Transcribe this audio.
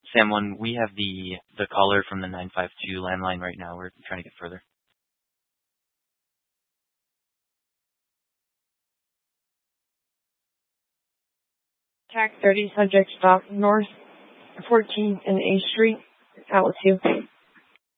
Sam 1, we have the caller from the 952 landline right now. We're trying to get further. TAC 30, subject stop north 14th and A Street, Outlet 2.